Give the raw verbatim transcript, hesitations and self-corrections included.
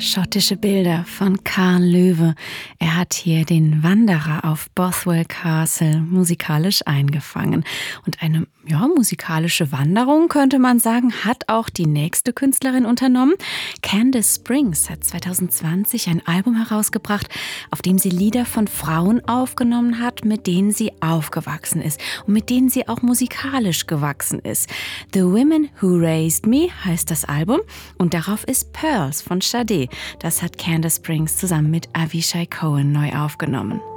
Schottische Bilder von Carl Loewe. Er hat hier den Wanderer auf Bothwell Castle musikalisch eingefangen. Und eine ja, musikalische Wanderung, könnte man sagen, hat auch die nächste Künstlerin unternommen. Candice Springs hat zwanzig zwanzig ein Album herausgebracht, auf dem sie Lieder von Frauen aufgenommen hat, mit denen sie aufgewachsen ist und mit denen sie auch musikalisch gewachsen ist. The Women Who Raised Me heißt das Album und darauf ist Pearls von Sade. Das hat Candice Springs zusammen mit Avishai Cohen neu aufgenommen.